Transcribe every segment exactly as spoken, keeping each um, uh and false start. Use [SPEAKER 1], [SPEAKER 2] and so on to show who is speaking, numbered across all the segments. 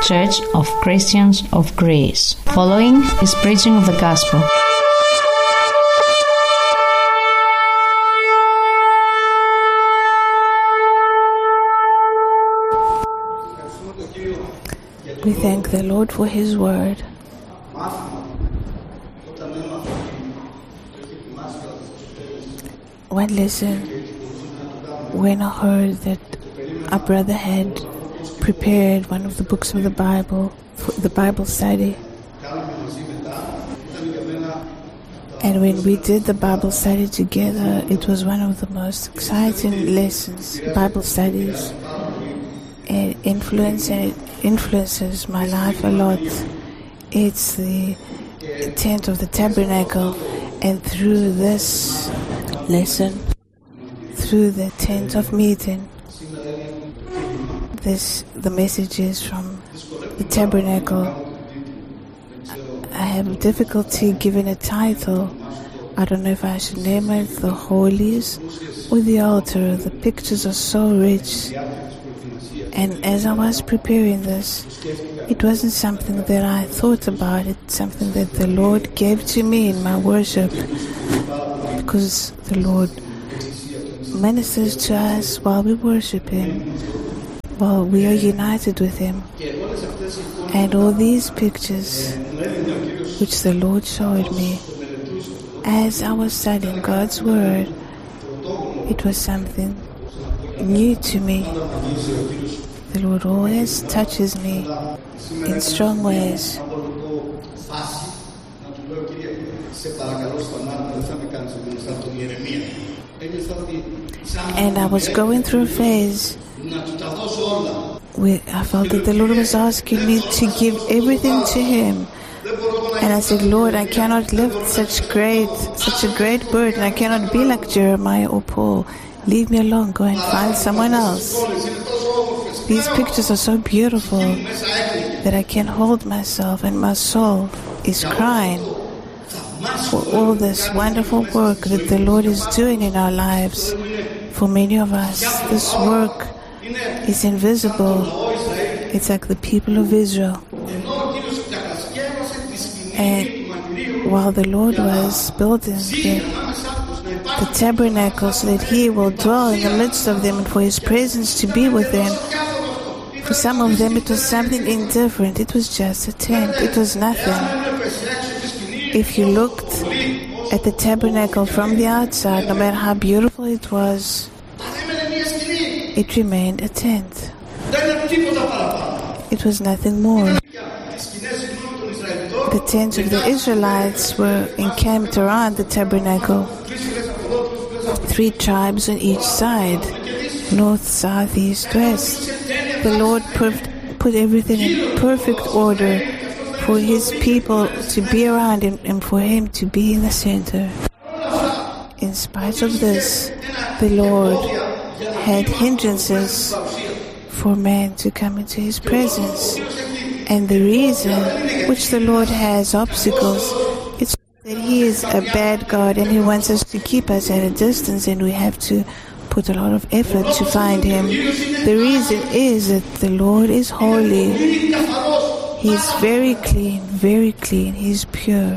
[SPEAKER 1] Church of Christians of Greece. Following is preaching of the Gospel.
[SPEAKER 2] We thank the Lord for His word. One lesson, when I heard that our brother had prepared one of the books of the Bible for the Bible study, and when we did the Bible study together, it was one of the most exciting lessons, Bible studies. It influences, it influences my life a lot. It's the tent of the tabernacle, and through this lesson, through the tent of meeting, this the messages from the tabernacle. I have difficulty giving a title. I don't know if I should name it the holies or the altar. The pictures are so rich. And as I was preparing this, it wasn't something that I thought about. It's something that the Lord gave to me in my worship, because the Lord ministers to us while we worship Him, while we are united with Him. And all these pictures which the Lord showed me as I was studying God's Word, it was something new to me. The Lord always touches me in strong ways. And I was going through a phase where I felt that the Lord was asking me to give everything to Him. And I said, Lord, I cannot lift such great, such a great burden. I cannot be like Jeremiah or Paul. Leave me alone. Go and find someone else. These pictures are so beautiful that I can't hold myself, and my soul is crying for all this wonderful work that the Lord is doing in our lives. For many of us, this work is invisible. It's like the people of Israel. And while the Lord was building the, the tabernacle so that He will dwell in the midst of them and for His presence to be with them, for some of them it was something indifferent. It was just a tent. It was nothing. If you looked at the tabernacle from the outside, no matter how beautiful it was, it remained a tent. It was nothing more. The tents of the Israelites were encamped around the tabernacle. Three tribes on each side, north, south, east, west. The Lord put everything in perfect order for His people to be around Him and for Him to be in the center. In spite of this, the Lord had hindrances for man to come into His presence. And the reason which the Lord has obstacles, it's that He is a bad God and He wants us to keep us at a distance, and we have to put a lot of effort to find Him. The reason is that the Lord is holy. He's very clean, very clean. He's pure.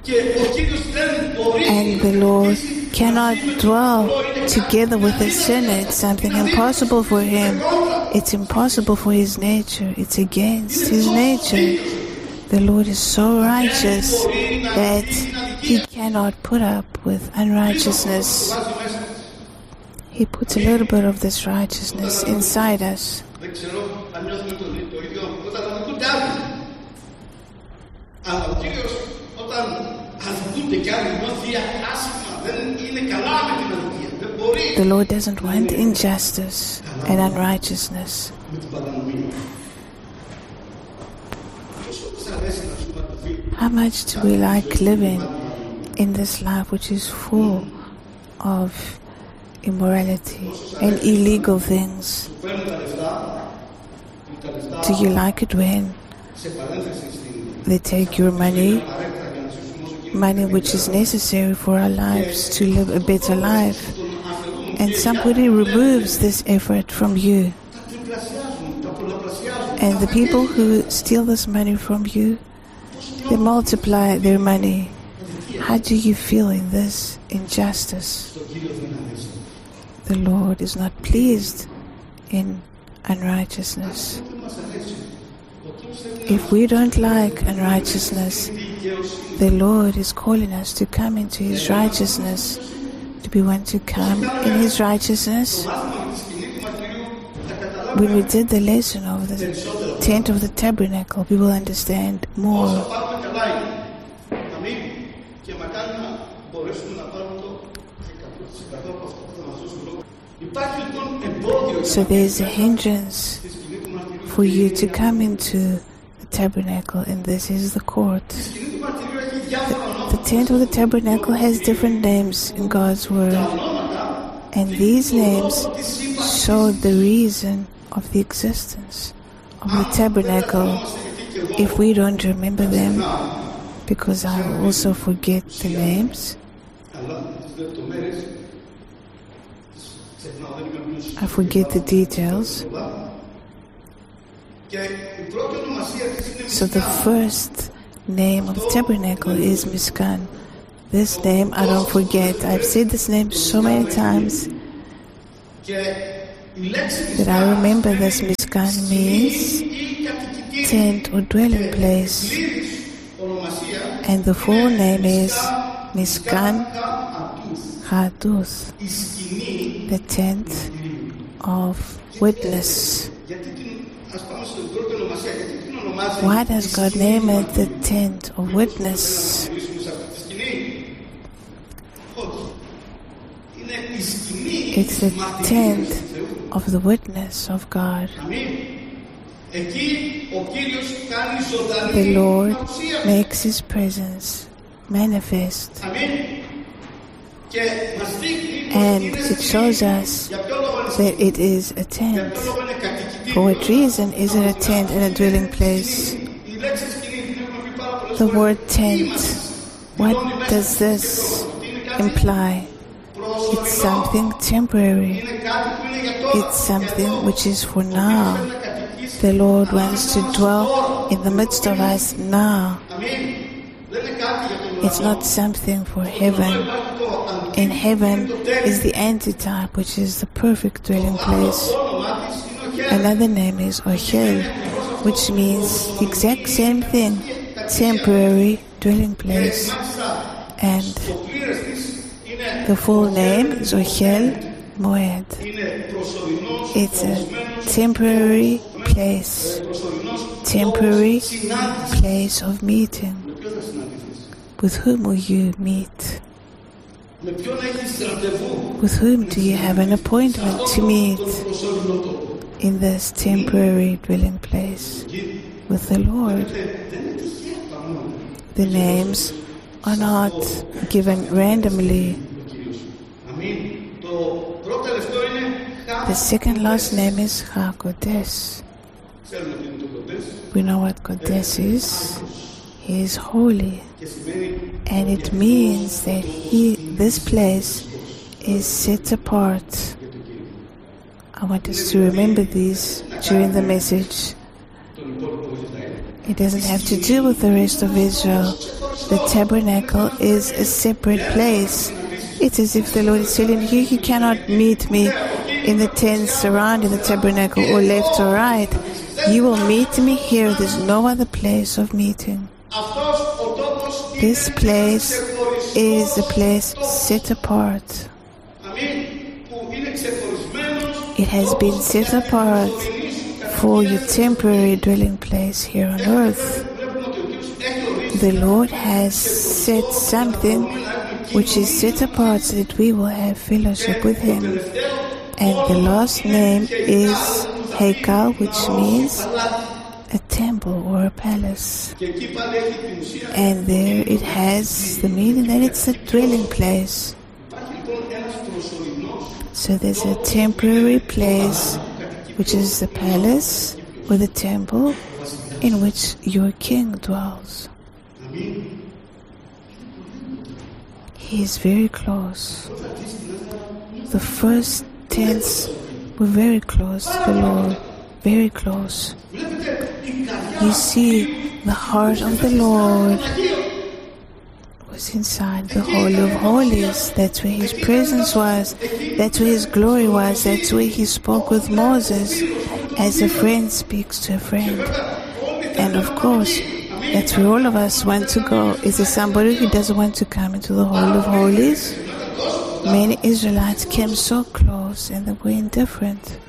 [SPEAKER 2] And the Lord cannot dwell together with a sinner. It's something impossible for Him. It's impossible for His nature. It's against His nature. The Lord is so righteous that He cannot put up with unrighteousness. He puts a little bit of this righteousness inside us. The Lord doesn't want injustice and unrighteousness. How much do we like living in this life which is full of immorality and illegal things? Do you like it when they take your money, money which is necessary for our lives to live a better life, and somebody removes this effort from you? And the people who steal this money from you, they multiply their money. How do you feel in this injustice? The Lord is not pleased in unrighteousness. If we don't like unrighteousness, the Lord is calling us to come into His righteousness. Do we want to come in His righteousness? When we did the lesson of the tent of the tabernacle, we will understand more. So there is a hindrance for you to come into the tabernacle, and this is the court. The, the tent of the tabernacle has different names in God's word, and these names show the reason of the existence of the tabernacle. If we don't remember them, because I will also forget the names, I forget the details. So the first name of the tabernacle is Mishkan. This name I don't forget. I've said this name so many times that I remember this. Mishkan means tent or dwelling place. And the full name is Mishkan Haduth, the tent of witness. Why does God name it the tent of witness? It's the tent of the witness of God. The Lord makes His presence manifest. And it shows us that it is a tent. For what reason is it a tent and a dwelling place? The word tent, what does this imply? It's something temporary. It's something which is for now. The Lord wants to dwell in the midst of us now. It's not something for heaven. In heaven is the antitype, which is the perfect dwelling place. Another name is Ochel, which means the exact same thing, temporary dwelling place. And the full name is Ochel Moed. It's a temporary place, temporary place of meeting. With whom will you meet? With whom do you have an appointment to meet in this temporary dwelling place? With the Lord. The names are not given randomly. The second last name is HaKodesh. We know what Kodesh is. He is holy. And it means that he, this place is set apart. I want us to remember these during the message. It doesn't have to do with the rest of Israel. The tabernacle is a separate place. It's as if the Lord is telling you, you cannot meet me in the tents surrounding the tabernacle or left or right. You will meet me here. There's no other place of meeting. This place is a place set apart. It has been set apart for your temporary dwelling place here on earth. The Lord has set something which is set apart so that we will have fellowship with Him. And the last name is Hekal, which means a temple or a palace. And there it has the meaning that it's a dwelling place. So there's a temporary place, which is the palace or the temple in which your king dwells. He is very close. The first tents were very close to the Lord, very close. you see the heart of the Lord was inside the Holy of Holies. That's where His presence was. That's where His glory was. That's where He spoke with Moses as a friend speaks to a friend. And of course, that's where all of us want to go. Is there somebody who doesn't want to come into the Holy of Holies? Many Israelites came so close and they were indifferent.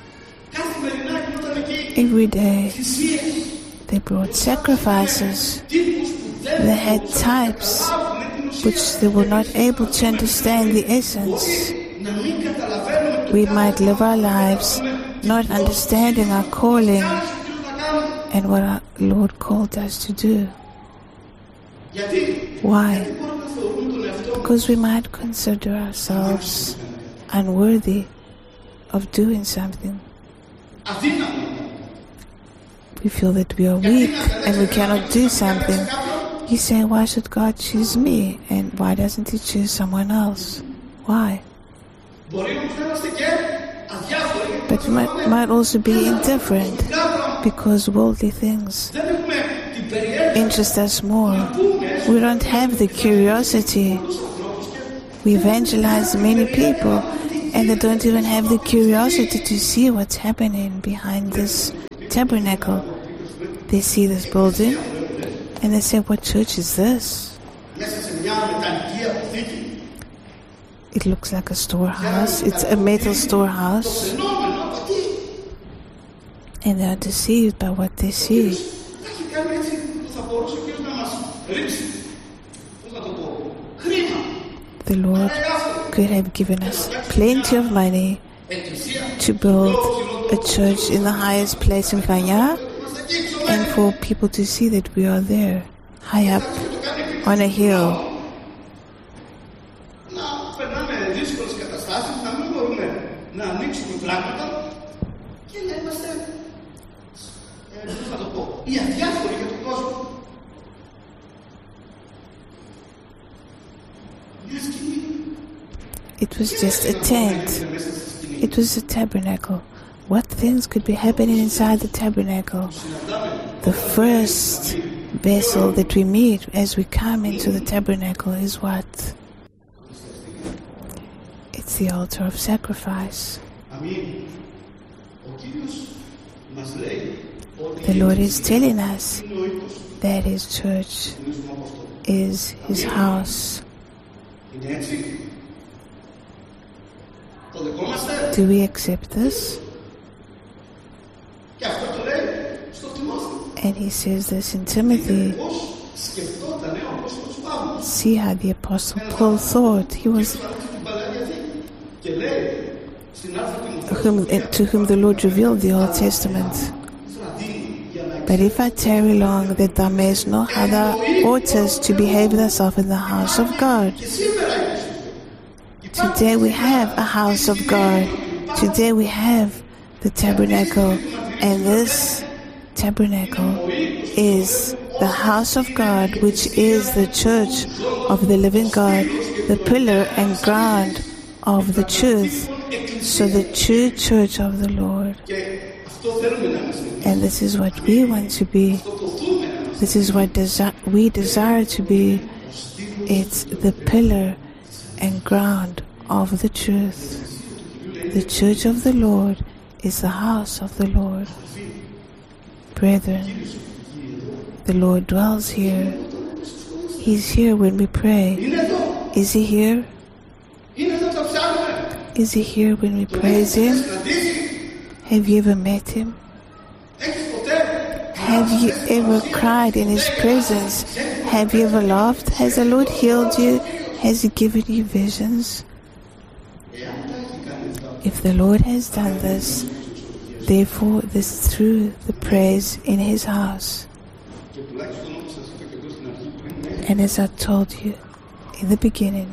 [SPEAKER 2] Every day they brought sacrifices. They had types which they were not able to understand the essence. We might live our lives not understanding our calling and what our Lord called us to do. Why? Because we might consider ourselves unworthy of doing something. We feel that we are weak and we cannot do something. You say, why should God choose me? And why doesn't He choose someone else? Why? But we might, might also be indifferent because worldly things interest us more. We don't have the curiosity. We evangelize many people and they don't even have the curiosity to see what's happening behind this tabernacle. They see this building and they say, what church is this? It looks like a storehouse. It's a metal storehouse. And they are deceived by what they see. The Lord could have given us plenty of money to build a church in the highest place in Kenya and for people to see that we are there, high up on a hill. It was just a tent. It was a tabernacle. What things could be happening inside the tabernacle? The first vessel that we meet as we come into the tabernacle is what? It's the altar of sacrifice. The Lord is telling us that His church is His house. Do we accept this? And he says this in Timothy. See how the Apostle Paul thought. He was whom, to whom the Lord revealed the Old Testament. But if I tarry long, that thou mayest know how thou oughtest to behave thyself in the house of God. Today we have a house of God. Today we have the tabernacle. And this tabernacle is the house of God, which is the church of the living God, the pillar and ground of the truth. So the true church of the Lord. And this is what we want to be. This is what desi- we desire to be. It's the pillar and ground of the truth. The church of the Lord is the house of the Lord. Brethren, the Lord dwells here. He's here when we pray. Is He here? Is He here when we praise Him? Have you ever met Him? Have you ever cried in His presence? Have you ever laughed? Has the Lord healed you? Has He given you visions? If the Lord has done this, therefore this is through the praise in His house. And as I told you in the beginning,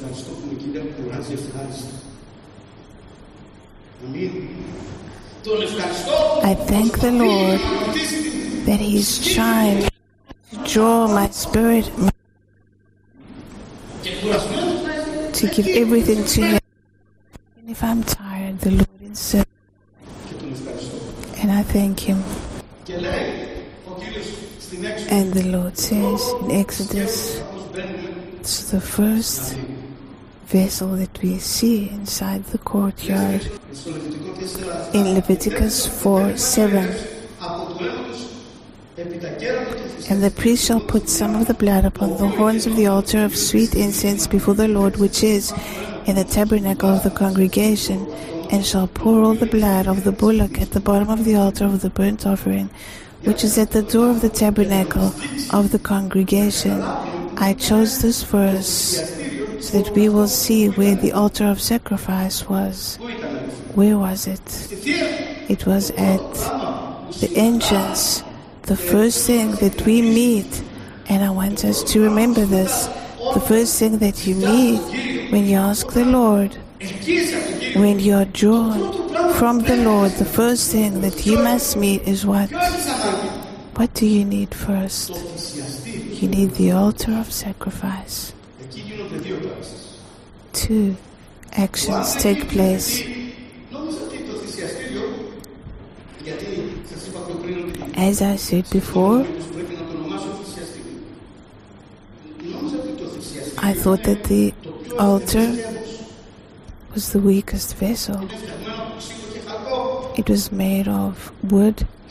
[SPEAKER 2] I thank the Lord that He's trying to draw my spirit to give everything to Him. And if I'm tired, the Lord insists. And I thank Him. And the Lord says in Exodus, it's the first vessel that we see inside the courtyard. In Leviticus four seven, and the priest shall put some of the blood upon the horns of the altar of sweet incense before the Lord, which is in the tabernacle of the congregation, and shall pour all the blood of the bullock at the bottom of the altar of the burnt offering, which is at the door of the tabernacle of the congregation. I chose this verse so that we will see where the altar of sacrifice was. Where was it? It was at the entrance, the first thing that we meet. And I want us to remember this. The first thing that you meet when you ask the Lord, when you are drawn from the Lord, the first thing that you must meet is what? What do you need first? You need the altar of sacrifice. Two actions take place. As I said before, I thought that the altar was the weakest vessel. It was made of wood